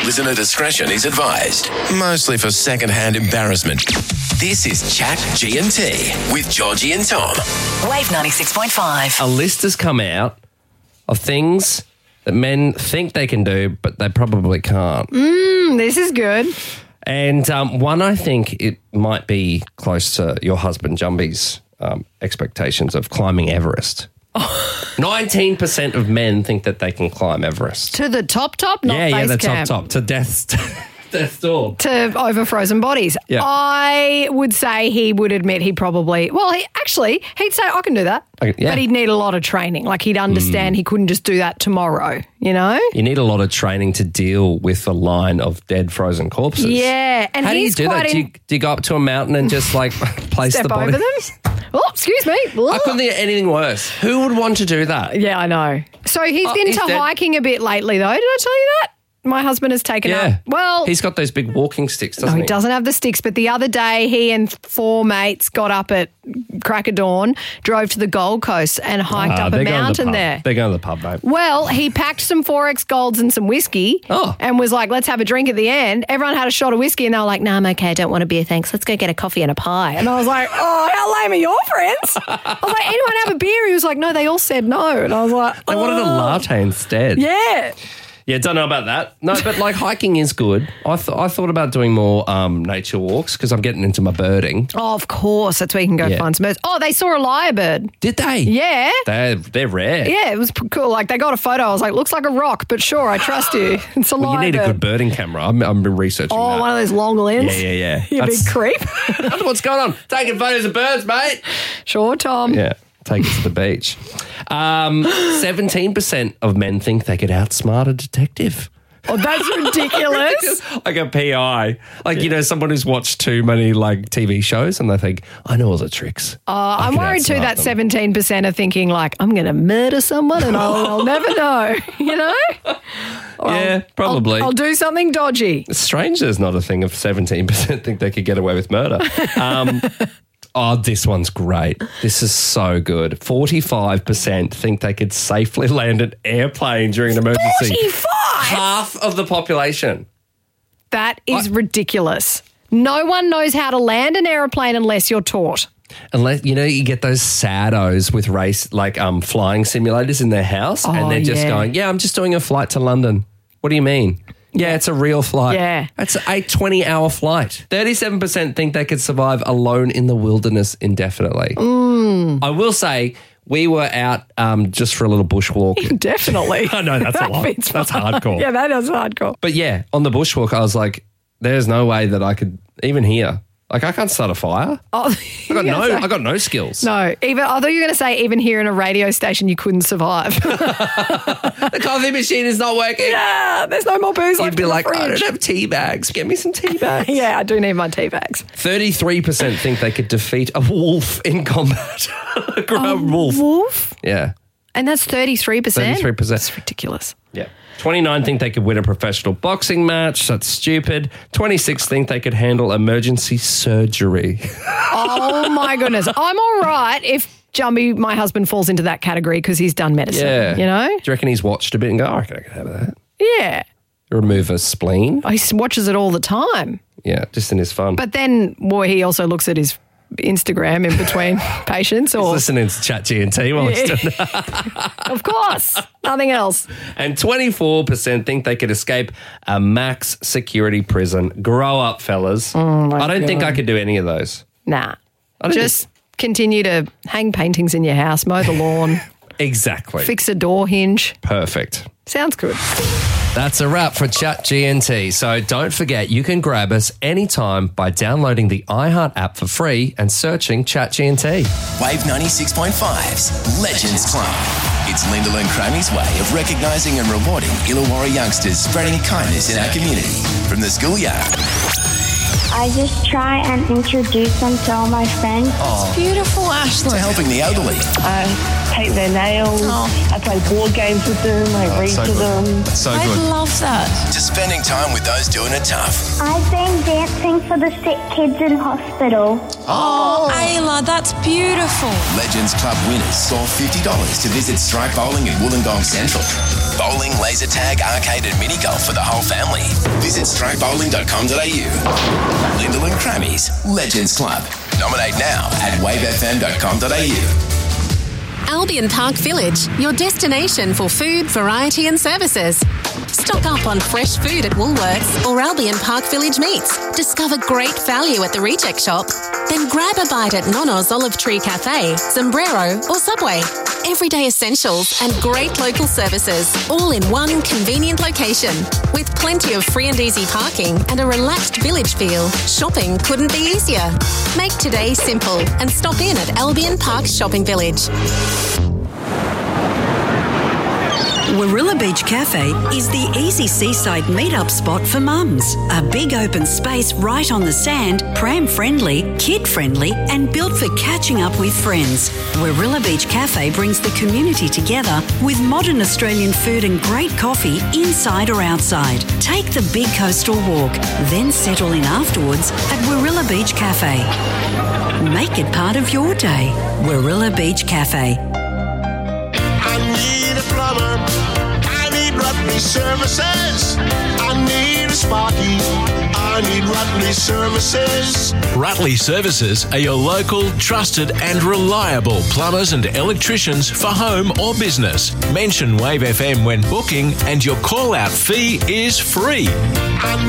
Listener discretion is advised. Mostly for second-hand embarrassment. This is Chat G&T with Georgie and Tom. Wave 96.5. A list has come out of things that men think they can do, but they probably can't. This is good. And one, I think it might be close to your husband Jumbie's expectations of climbing Everest. 19% of men think that they can climb Everest. To the top, not base the camp. top, to death's door. To over frozen bodies. Yeah. I would say he would admit he probably, he'd say, I can do that. Okay, yeah. But he'd need a lot of training. Like he'd understand he couldn't just do that tomorrow, you know? You need a lot of training to deal with a line of dead frozen corpses. Yeah. And How do you he's do that? quite Do you go up to a mountain and just like place step the body? over them. Oh, excuse me. I couldn't think of anything worse. Who would want to do that? Yeah, I know. So he's into he's dead. hiking a bit lately, though. Did I tell you that? My husband has taken up. Well, he's got those big walking sticks, doesn't he he? doesn't have the sticks, but the other day he and 4 mates got up at crack of dawn, drove to the Gold Coast and hiked up a mountain there. They're going to the pub, mate. Well, he packed some 4X Golds and some whiskey and was like, let's have a drink at the end. Everyone had a shot of whiskey and they were like, no, I'm okay, I don't want a beer, thanks. Let's go get a coffee and a pie. And I was like, oh, how lame are your friends? I was like, anyone have a beer? He was like, no, they all said no. And I was like, They wanted a latte instead. Yeah. Yeah, don't know about that. No, but like hiking is good. I thought about doing more nature walks because I'm getting into my birding. Oh, of course. That's where you can go find some birds. Oh, they saw a lyrebird. Did they? Yeah. They're rare. Yeah, it was cool. Like they got a photo. I was like, looks like a rock, but sure, I trust you. It's a lyrebird. You need a good birding camera. I've been researching that. Oh, one of those long lens? Yeah. You big creep. That's what's going on. Taking photos of birds, mate. Sure, Tom. Yeah. Take it to the beach. 17% of men think they could outsmart a detective. Oh, that's ridiculous. Like a PI. Like, you know, someone who's watched too many, like, TV shows and they think, I know all the tricks. I'm worried too that 17% are thinking, like, I'm going to murder someone and I'll never know, you know? Yeah, probably. I'll do something dodgy. It's strange there's not a thing of 17% think they could get away with murder. This one's great. This is so good. 45% think they could safely land an airplane during an emergency. 45? Half of the population. That is ridiculous. No one knows how to land an aeroplane unless you're taught. Unless, you know, you get those saddos with flying simulators in their house and they're just going, I'm just doing a flight to London. What do you mean? Yeah, it's a real flight. Yeah. It's a 20-hour flight. 37% think they could survive alone in the wilderness indefinitely. I will say we were out just for a little bushwalk. Definitely. I know, that's a lot. That's hardcore. Yeah, that is hardcore. But yeah, on the bushwalk, I was like, there's no way that I could, even here, like I can't start a fire. Oh, I got no skills. No, I thought you were going to say even here in a radio station you couldn't survive. The coffee machine is not working. Yeah, there's no more booze. You'd be like, I don't fridge. have tea bags. Get me some tea bags. Yeah, I do need my tea bags. 33% think they could defeat a wolf in combat. A wolf. Wolf? Yeah. And that's 33%? 33%. That's ridiculous. Yeah. 29 think they could win a professional boxing match. That's stupid. 26 think they could handle emergency surgery. Oh, my goodness. I'm all right if Jumbie, my husband, falls into that category because he's done medicine, you know? Do you reckon he's watched a bit and go, I reckon I could have that? Yeah. Remove a spleen? He watches it all the time. Yeah, just in his fun. But then, he also looks at his Instagram in between patients. He's listening to Chat G&T while he's doing that. Of course. Nothing else. And 24% think they could escape a max security prison. Grow up, fellas. I don't think I could do any of those. Nah. Just continue to hang paintings in your house, mow the lawn. Exactly. Fix a door hinge. Perfect. Sounds good. That's a wrap for Chat G&T. So don't forget, you can grab us anytime by downloading the iHeart app for free and searching Chat G&T. Wave 96.5's Legends Club. It's Lyndall and Cramy's way of recognising and rewarding Illawarra youngsters spreading kindness in our community. From the schoolyard I just try and introduce them to all my friends. It's beautiful, Ashley. to helping the elderly. I paint their nails. I play board games with them. I read to them. So I good. love that. To spending time with those doing it tough. I've been dancing for the sick kids in hospital. Oh, Ayla, that's beautiful. Legends Club winners score $50 to visit Strike Bowling in Wollongong Central. bowling, laser tag, arcade and mini golf for the whole family. Visit strikebowling.com.au. Lyndall and Crammy's Legends Club. Nominate now at wavefm.com.au. Albion Park Village, your destination for food, variety and services. Stock up on fresh food at Woolworths or Albion Park Village Meats. Discover great value at the Reject Shop. Then grab a bite at Nono's Olive Tree Cafe, Sombrero or Subway. Everyday essentials and great local services, all in one convenient location. With plenty of free and easy parking and a relaxed village feel, shopping couldn't be easier. Make today simple and stop in at Albion Park Shopping Village. Warilla Beach Cafe is the easy seaside meetup spot for mums. A big open space right on the sand, pram-friendly, kid-friendly and built for catching up with friends. Warilla Beach Cafe brings the community together with modern Australian food and great coffee inside or outside. Take the big coastal walk, then settle in afterwards at Warilla Beach Cafe. Make it part of your day. Warilla Beach Cafe. I need a plumber. I need Rutley Services. I need a Sparky. I need Rutley Services. Rutley Services are your local, trusted and reliable plumbers and electricians for home or business. Mention Wave FM when booking and your call-out fee is free.